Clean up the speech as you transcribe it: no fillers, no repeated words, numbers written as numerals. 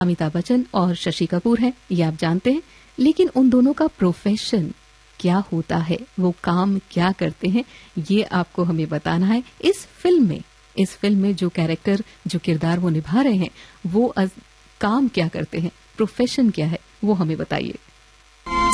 अमिताभ बच्चन और शशि कपूर हैं, ये आप जानते हैं, लेकिन उन दोनों का प्रोफेशन क्या होता है, वो काम क्या करते हैं, ये आपको हमें बताना है। इस फिल्म में जो कैरेक्टर, जो किरदार वो निभा रहे हैं, वो काम क्या करते हैं, प्रोफेशन क्या है, वो हमें बताइए।